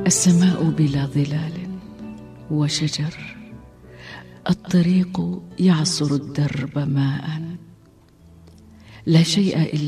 السماء بلا ظلال وشجر، الطريق يعصر الدرب ماء، لا شيء إلا